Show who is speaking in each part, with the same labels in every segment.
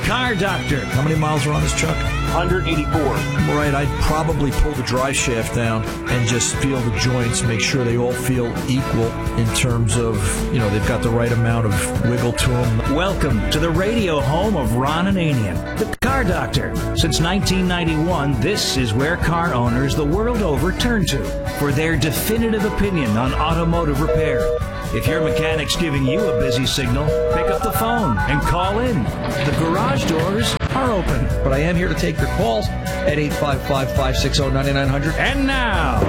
Speaker 1: Car Doctor.
Speaker 2: How many miles are on this truck?
Speaker 3: 184.
Speaker 2: Right, I'd probably pull the drive shaft down and just feel the joints, make sure they all feel equal in terms of, they've got the right amount of wiggle to them.
Speaker 1: Welcome to the radio home of Ron Ananian, the Car Doctor. Since 1991, this is where car owners the world over turn to for their definitive opinion on automotive repair. If your mechanic's giving you a busy signal, pick up the phone and call in. The garage doors are open.
Speaker 2: But I am here to take your calls at 855-560-9900.
Speaker 1: And now,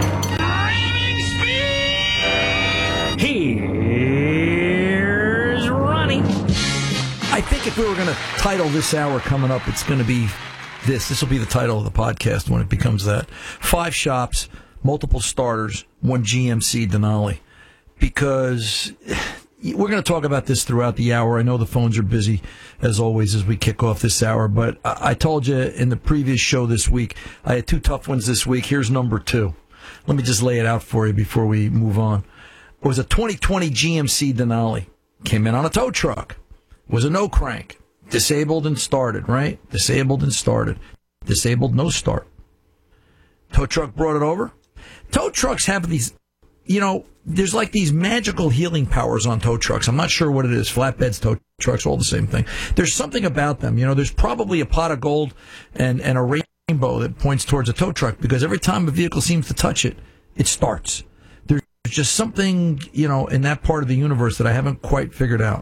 Speaker 1: here's Ronnie.
Speaker 2: I think if we were going to title this hour coming up, it's going to be this. This will be the title of the podcast when it becomes that. 5 shops, multiple starters, 1 GMC Denali. Because we're going to talk about this throughout the hour. I know the phones are busy, as always, as we kick off this hour. But I told you in the previous show this week, I had 2 tough ones this week. Here's number 2. Let me just lay it out for you before we move on. It was a 2020 GMC Denali. Came in on a tow truck. It was a no crank. Disabled and started, right? Disabled and started. Disabled, no start. Tow truck brought it over. Tow trucks have these... there's like these magical healing powers on tow trucks. I'm not sure what it is. Flatbeds, tow trucks, all the same thing. There's something about them. There's probably a pot of gold and a rainbow that points towards a tow truck because every time a vehicle seems to touch it, it starts. There's just something, in that part of the universe that I haven't quite figured out.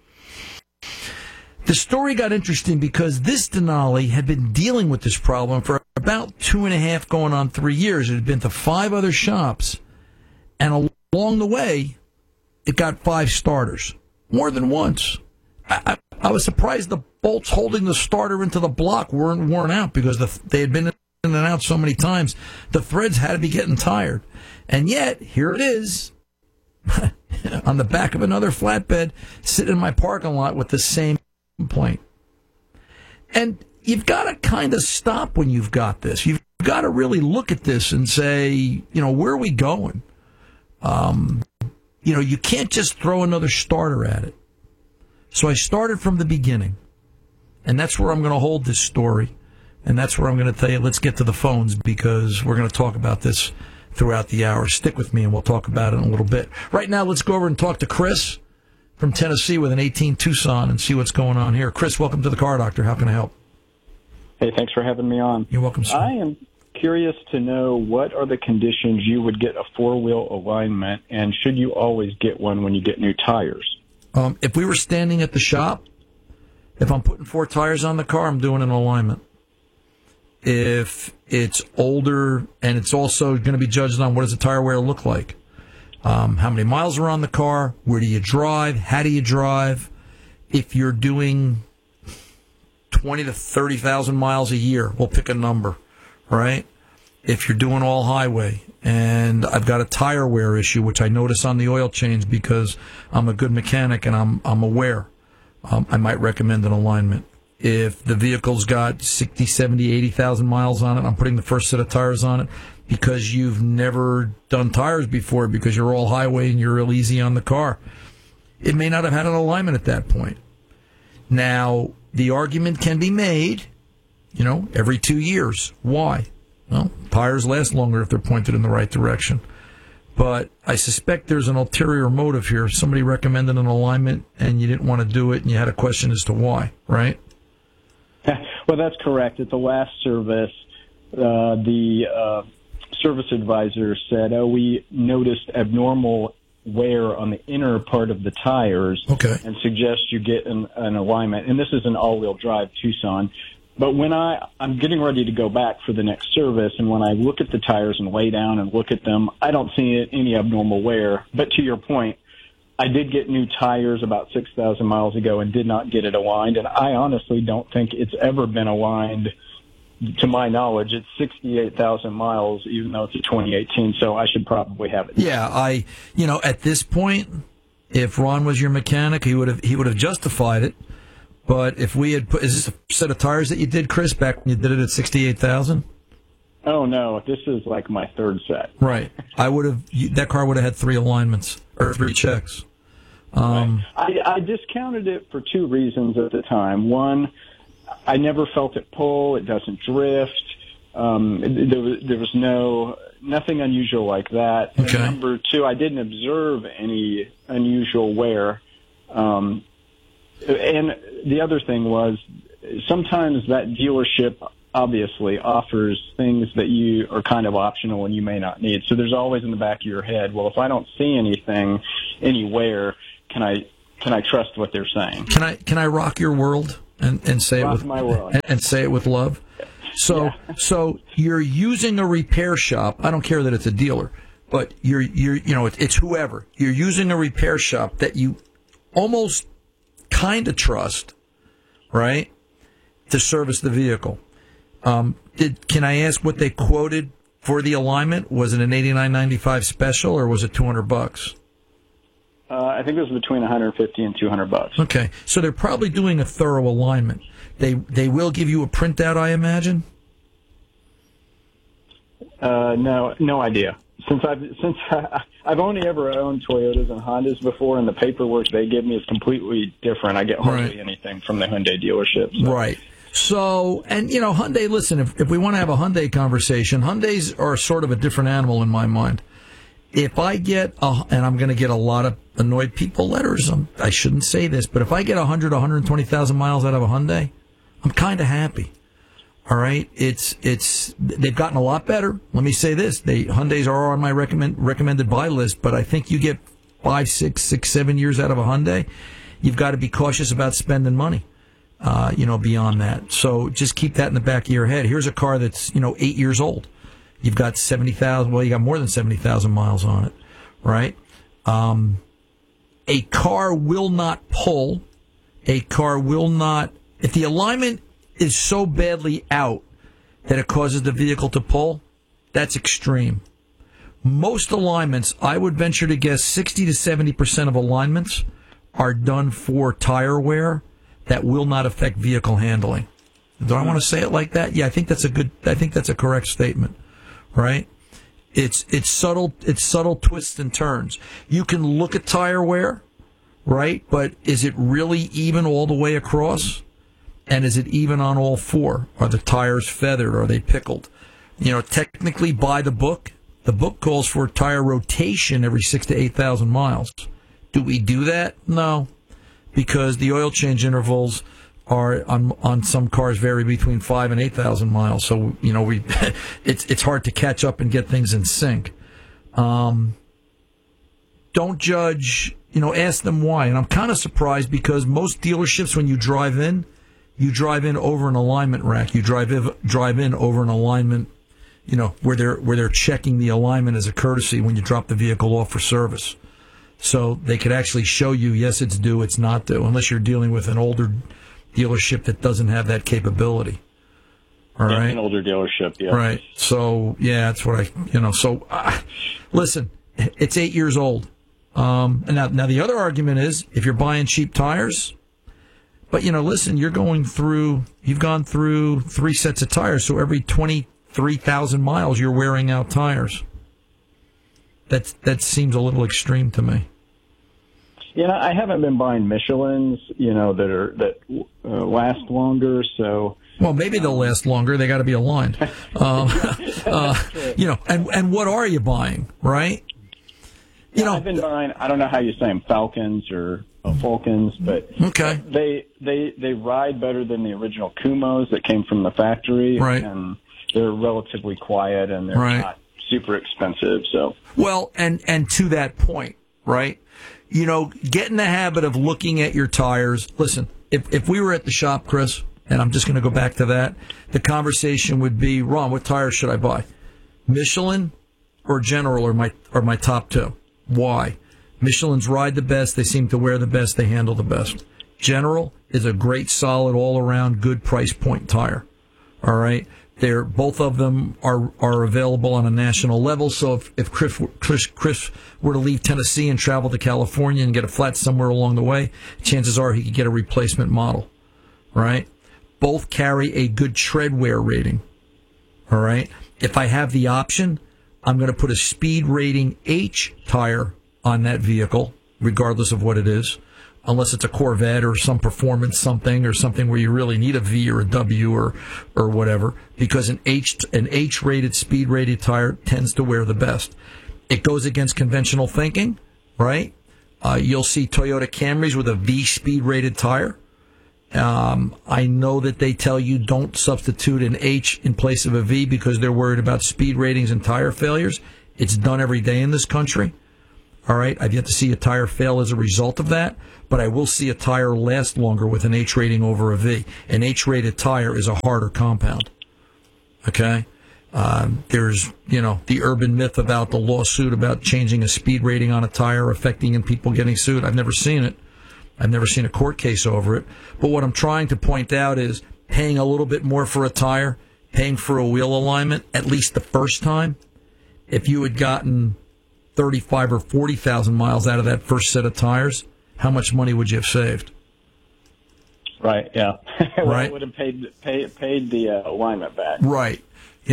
Speaker 2: The story got interesting because this Denali had been dealing with this problem for about 2.5 going on 3 years. It had been to 5 other shops. And along the way, it got 5 starters, more than once. I was surprised the bolts holding the starter into the block weren't worn out because they had been in and out so many times. The threads had to be getting tired. And yet, here it is, on the back of another flatbed, sitting in my parking lot with the same complaint. And you've got to kind of stop when you've got this. You've got to really look at this and say, where are we going? You can't just throw another starter at it. So I started from the beginning. And that's where I'm going to hold this story. And that's where I'm going to tell you, let's get to the phones because we're going to talk about this throughout the hour. Stick with me and we'll talk about it in a little bit. Right now, let's go over and talk to Chris from Tennessee with an 18 Tucson and see what's going on here. Chris, welcome to the Car Doctor. How can I help?
Speaker 3: Hey, thanks for having me on.
Speaker 2: You're welcome, sir.
Speaker 3: I am curious to know what are the conditions you would get a 4-wheel alignment, and should you always get one when you get new tires?
Speaker 2: If we were standing at the shop, if I'm putting 4 tires on the car, I'm doing an alignment. If it's older and it's also going to be judged on what does the tire wear look like, how many miles are on the car, where do you drive, how do you drive, if you're doing 20 to 30,000 miles a year, we'll pick a number. Right? If you're doing all highway and I've got a tire wear issue, which I notice on the oil change because I'm a good mechanic and I'm aware, I might recommend an alignment. If the vehicle's got 60, 70, 80,000 miles on it, I'm putting the first set of tires on it because you've never done tires before because you're all highway and you're real easy on the car. It may not have had an alignment at that point. Now, the argument can be made, every 2 years. Why? Well, tires last longer if they're pointed in the right direction. But I suspect there's an ulterior motive here. Somebody recommended an alignment and you didn't want to do it and you had a question as to why, right?
Speaker 3: Well, that's correct. At the last service, the service advisor said, we noticed abnormal wear on the inner part of the tires and suggest you get an alignment. And this is an all-wheel drive Tucson. But when I'm getting ready to go back for the next service, and when I look at the tires and lay down and look at them, I don't see any abnormal wear. But to your point, I did get new tires about 6,000 miles ago and did not get it aligned. And I honestly don't think it's ever been aligned. To my knowledge, it's 68,000 miles, even though it's a 2018, so I should probably have it.
Speaker 2: Yeah, at this point, if Ron was your mechanic, he would have justified it. But if we had put, is this a set of tires that you did, Chris, back when you did it at 68,000?
Speaker 3: Oh no, this is like my 3rd set.
Speaker 2: Right, that car would have had 3 alignments or 3 checks.
Speaker 3: Right. I discounted it for 2 reasons at the time. One, I never felt it pull. It doesn't drift. There was nothing unusual like that.
Speaker 2: Okay.
Speaker 3: And number two, I didn't observe any unusual wear. And the other thing was sometimes that dealership obviously offers things that you are kind of optional and you may not need. So there's always in the back of your head, well, if I don't see anything anywhere, can I trust what they're saying?
Speaker 2: Can I rock your world and say
Speaker 3: Rock
Speaker 2: it with
Speaker 3: my world.
Speaker 2: and say it with love? So you're using a repair shop. I don't care that it's a dealer, but it's whoever. You're using a repair shop that you almost kind of trust, right, to service the vehicle. Can I ask what they quoted for the alignment? Was it an $89.95 special or was it $200?
Speaker 3: I think it was between $150 and $200.
Speaker 2: Okay, so they're probably doing a thorough alignment. They will give you a printout, I imagine.
Speaker 3: No idea. Since I've only ever owned Toyotas and Hondas before, and the paperwork they give me is completely different. I get hardly anything from the Hyundai dealership. So.
Speaker 2: Right. So, and Hyundai. Listen, if we want to have a Hyundai conversation, Hyundais are sort of a different animal in my mind. If I get, and I'm going to get a lot of annoyed people letters, I shouldn't say this, but if I get 120,000 miles out of a Hyundai, I'm kind of happy. All right, they've gotten a lot better. Let me say this: Hyundais are on my recommended buy list, but I think you get 5, 6, 7 years out of a Hyundai, you've got to be cautious about spending money. Beyond that, so just keep that in the back of your head. Here's a car that's 8 years old. You've got 70,000. Well, you got more than 70,000 miles on it, right? A car will not pull. A car will not. If the alignment is so badly out that it causes the vehicle to pull, that's extreme. Most alignments, I would venture to guess 60 to 70% of alignments are done for tire wear that will not affect vehicle handling. Do I want to say it like that? Yeah, I think that's a correct statement, right? It's subtle twists and turns. You can look at tire wear, right? But is it really even all the way across? And is it even on all four? Are the tires feathered? Are they pickled? Technically by the book calls for tire rotation every 6,000 to 8,000 miles. Do we do that? No, because the oil change intervals are on some cars vary between 5,000 and 8,000 miles. So it's hard to catch up and get things in sync. Don't judge. Ask them why. And I'm kind of surprised because most dealerships, when you drive in over an alignment rack. You drive in over an alignment, where they're checking the alignment as a courtesy when you drop the vehicle off for service. So they could actually show you, yes, it's due, it's not due, unless you're dealing with an older dealership that doesn't have that capability. All right,
Speaker 3: an older dealership, yeah.
Speaker 2: Right. So yeah, that's what listen, it's 8 years old. And now the other argument is if you're buying cheap tires. But, listen, you've gone through 3 sets of tires, so every 23,000 miles you're wearing out tires. That seems a little extreme to me.
Speaker 3: I haven't been buying Michelins, that last longer, so...
Speaker 2: Well, maybe they'll last longer. They got to be aligned. And what are you buying, right?
Speaker 3: I've been buying, I don't know how you say them, Falcons or Falcons, but
Speaker 2: okay.
Speaker 3: They ride better than the original Kumos that came from the factory,
Speaker 2: right?
Speaker 3: And they're relatively quiet and they're not super expensive. So
Speaker 2: well, and to that point, right? Get in the habit of looking at your tires. Listen, if we were at the shop, Chris, and I'm just going to go back to that, the conversation would be, Ron, what tires should I buy? Michelin or General are my top two. Why? Michelin's ride the best. They seem to wear the best. They handle the best. General is a great, solid, all-around, good price point tire. All right? Both of them are available on a national level. So if Chris were to leave Tennessee and travel to California and get a flat somewhere along the way, chances are he could get a replacement model. Right? Both carry a good tread wear rating. All right? If I have the option, I'm going to put a speed rating H tire on that vehicle, regardless of what it is. unless it's a Corvette or some performance something or something where you really need a V or a W or whatever, because an H-rated, speed-rated tire tends to wear the best. It goes against conventional thinking, right? You'll see Toyota Camrys with a V speed-rated tire. I know that they tell you don't substitute an H in place of a V because they're worried about speed ratings and tire failures. It's done every day in this country. All right, I've yet to see a tire fail as a result of that, but I will see a tire last longer with an H rating over a V. An H-rated tire is a harder compound. Okay? There's, the urban myth about the lawsuit about changing a speed rating on a tire affecting people getting sued. I've never seen it. I've never seen a court case over it. But what I'm trying to point out is paying a little bit more for a tire, paying for a wheel alignment, at least the first time. If you had gotten 35 or 40,000 miles out of that first set of tires, how much money would you have saved?
Speaker 3: Right, yeah.
Speaker 2: Right.
Speaker 3: I would have paid the alignment back.
Speaker 2: Right.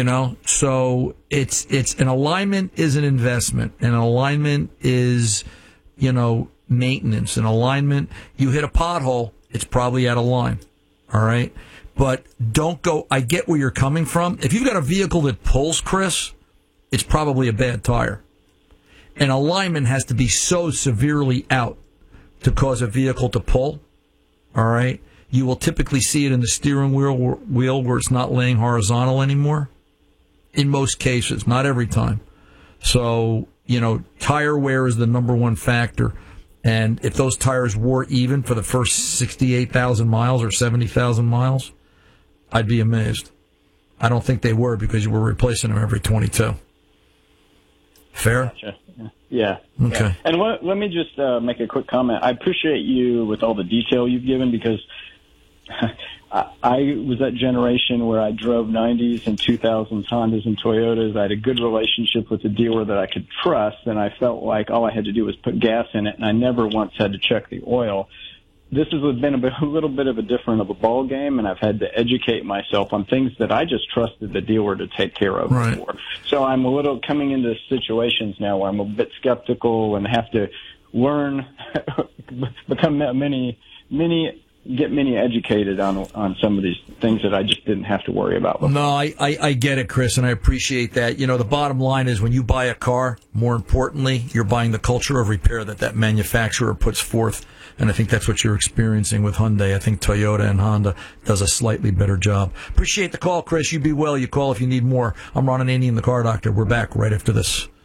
Speaker 2: So it's an alignment is an investment. An alignment is, maintenance. An alignment, you hit a pothole, it's probably out of line. All right? But don't go, I get where you're coming from. If you've got a vehicle that pulls, Chris, it's probably a bad tire. An alignment has to be so severely out to cause a vehicle to pull. All right? You will typically see it in the steering wheel where it's not laying horizontal anymore. In most cases, not every time. So, tire wear is the number one factor. And if those tires wore even for the first 68,000 miles or 70,000 miles, I'd be amazed. I don't think they were because you were replacing them every 22. Fair?
Speaker 3: Gotcha. Yeah.
Speaker 2: Okay.
Speaker 3: Yeah. And let me just make a quick comment. I appreciate you with all the detail you've given because I was that generation where I drove 90s and 2000s Hondas and Toyotas. I had a good relationship with a dealer that I could trust, and I felt like all I had to do was put gas in it, and I never once had to check the oil. This has been a little bit of a different of a ball game, and I've had to educate myself on things that I just trusted the dealer to take care of before. So I'm a little coming into situations now where I'm a bit skeptical and have to learn, become get many educated on some of these things that I just didn't have to worry about before.
Speaker 2: No, I get it, Chris, and I appreciate that. The bottom line is when you buy a car, more importantly, you're buying the culture of repair that manufacturer puts forth, and I think that's what you're experiencing with Hyundai. I think Toyota and Honda does a slightly better job. Appreciate the call, Chris. You be well. You call if you need more. I'm Ron Ananian, the Car Doctor. We're back right after this.